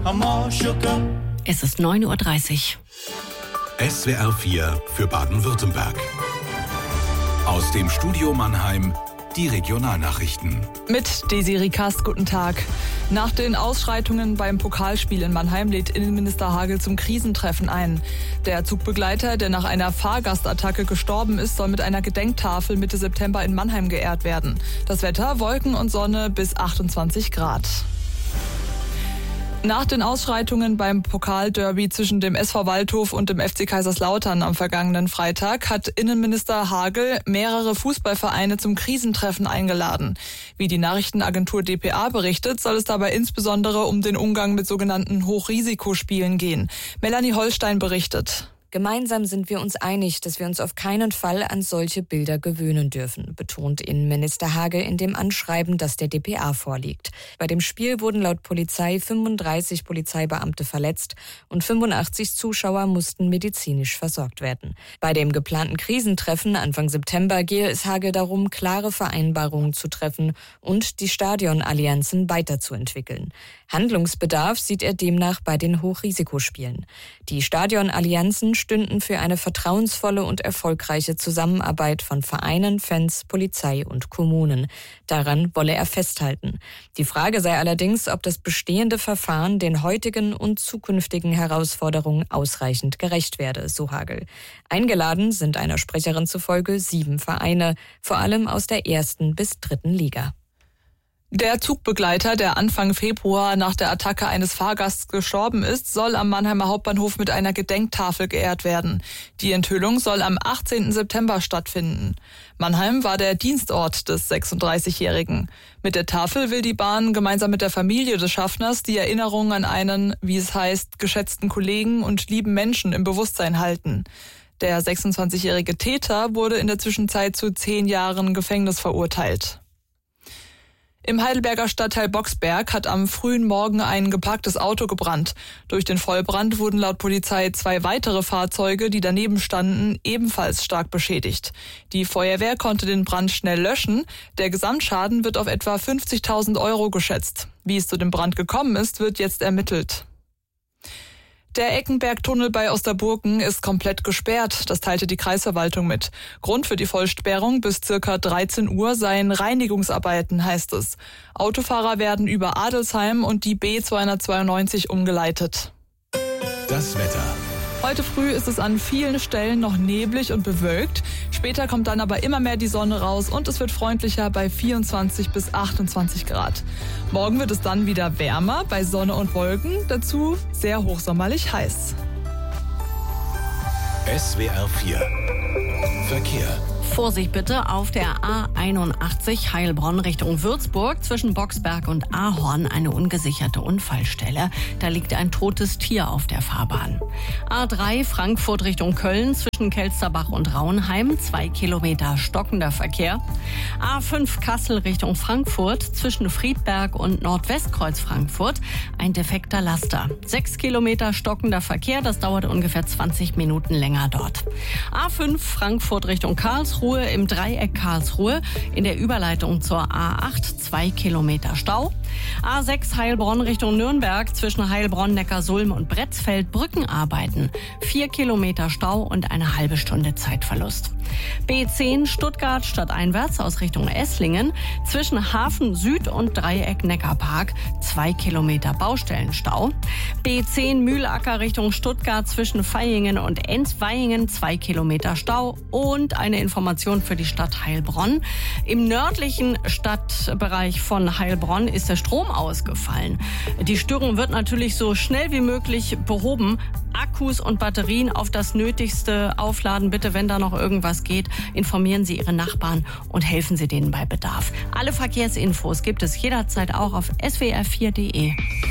Es ist 9:30 Uhr. SWR 4 für Baden-Württemberg. Aus dem Studio Mannheim die Regionalnachrichten. Mit Desiree Kast, guten Tag. Nach den Ausschreitungen beim Pokalspiel in Mannheim lädt Innenminister Hagel zum Krisentreffen ein. Der Zugbegleiter, der nach einer Fahrgastattacke gestorben ist, soll mit einer Gedenktafel Mitte September in Mannheim geehrt werden. Das Wetter, Wolken und Sonne bis 28 Grad. Nach den Ausschreitungen beim Pokalderby zwischen dem SV Waldhof und dem FC Kaiserslautern am vergangenen Freitag hat Innenminister Hagel mehrere Fußballvereine zum Krisentreffen eingeladen. Wie die Nachrichtenagentur dpa berichtet, soll es dabei insbesondere um den Umgang mit sogenannten Hochrisikospielen gehen. Melanie Holstein berichtet. Gemeinsam sind wir uns einig, dass wir uns auf keinen Fall an solche Bilder gewöhnen dürfen, betont Innenminister Hagel in dem Anschreiben, das der dpa vorliegt. Bei dem Spiel wurden laut Polizei 35 Polizeibeamte verletzt und 85 Zuschauer mussten medizinisch versorgt werden. Bei dem geplanten Krisentreffen Anfang September gehe es Hagel darum, klare Vereinbarungen zu treffen und die Stadionallianzen weiterzuentwickeln. Handlungsbedarf sieht er demnach bei den Hochrisikospielen. Die Stadionallianzen stünden für eine vertrauensvolle und erfolgreiche Zusammenarbeit von Vereinen, Fans, Polizei und Kommunen. Daran wolle er festhalten. Die Frage sei allerdings, ob das bestehende Verfahren den heutigen und zukünftigen Herausforderungen ausreichend gerecht werde, so Hagel. Eingeladen sind einer Sprecherin zufolge 7 Vereine, vor allem aus der 1. bis 3. Liga. Der Zugbegleiter, der Anfang Februar nach der Attacke eines Fahrgasts gestorben ist, soll am Mannheimer Hauptbahnhof mit einer Gedenktafel geehrt werden. Die Enthüllung soll am 18. September stattfinden. Mannheim war der Dienstort des 36-Jährigen. Mit der Tafel will die Bahn gemeinsam mit der Familie des Schaffners die Erinnerung an einen, wie es heißt, geschätzten Kollegen und lieben Menschen im Bewusstsein halten. Der 26-jährige Täter wurde in der Zwischenzeit zu 10 Jahren Gefängnis verurteilt. Im Heidelberger Stadtteil Boxberg hat am frühen Morgen ein geparktes Auto gebrannt. Durch den Vollbrand wurden laut Polizei 2 weitere Fahrzeuge, die daneben standen, ebenfalls stark beschädigt. Die Feuerwehr konnte den Brand schnell löschen. Der Gesamtschaden wird auf etwa 50.000 € geschätzt. Wie es zu dem Brand gekommen ist, wird jetzt ermittelt. Der Eckenberg-Tunnel bei Osterburken ist komplett gesperrt, das teilte die Kreisverwaltung mit. Grund für die Vollsperrung bis ca. 13 Uhr seien Reinigungsarbeiten, heißt es. Autofahrer werden über Adelsheim und die B292 umgeleitet. Das Wetter. Heute früh ist es an vielen Stellen noch neblig und bewölkt. Später kommt dann aber immer mehr die Sonne raus und es wird freundlicher bei 24 bis 28 Grad. Morgen wird es dann wieder wärmer bei Sonne und Wolken, dazu sehr hochsommerlich heiß. SWR 4 Verkehr. Vorsicht bitte auf der A81 Heilbronn Richtung Würzburg zwischen Boxberg und Ahorn eine ungesicherte Unfallstelle. Da liegt ein totes Tier auf der Fahrbahn. A3 Frankfurt Richtung Köln zwischen Kelsterbach und Raunheim 2 Kilometer stockender Verkehr. A5 Kassel Richtung Frankfurt zwischen Friedberg und Nordwestkreuz Frankfurt ein defekter Laster. 6 Kilometer stockender Verkehr, das dauert ungefähr 20 Minuten länger dort. A5 Frankfurt Richtung Karlsruhe im Dreieck Karlsruhe in der Überleitung zur A8 2 Kilometer Stau. A6 Heilbronn Richtung Nürnberg zwischen Heilbronn, Neckarsulm und Bretzfeld Brückenarbeiten. 4 Kilometer Stau und eine halbe Stunde Zeitverlust. B10 Stuttgart stadteinwärts aus Richtung Esslingen zwischen Hafen Süd und Dreieck Neckarpark 2 Kilometer Baustellenstau. B10 Mühlacker Richtung Stuttgart zwischen Vaihingen und Ensvaihingen 2 Kilometer Stau und eine Information für die Stadt Heilbronn. Im nördlichen Stadtbereich von Heilbronn ist der Strom ausgefallen. Die Störung wird natürlich so schnell wie möglich behoben. Akkus und Batterien auf das Nötigste aufladen. Bitte, wenn da noch irgendwas geht, informieren Sie Ihre Nachbarn und helfen Sie denen bei Bedarf. Alle Verkehrsinfos gibt es jederzeit auch auf swr4.de.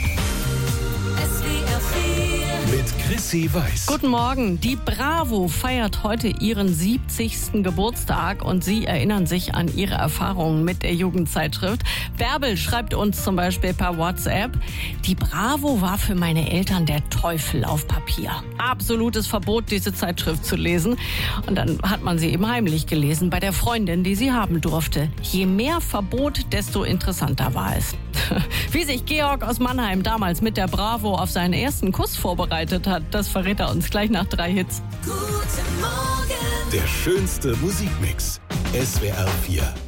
Mit Chrissy Weiß. Guten Morgen. Die Bravo feiert heute ihren 70. Geburtstag und Sie erinnern sich an Ihre Erfahrungen mit der Jugendzeitschrift. Bärbel schreibt uns zum Beispiel per WhatsApp: Die Bravo war für meine Eltern der Teufel auf Papier. Absolutes Verbot, diese Zeitschrift zu lesen. Und dann hat man sie eben heimlich gelesen bei der Freundin, die sie haben durfte. Je mehr Verbot, desto interessanter war es. Wie sich Georg aus Mannheim damals mit der Bravo auf seinen ersten Kuss vorbereitet hat, das verrät er uns gleich nach 3 Hits. Der schönste Musikmix. SWR 4.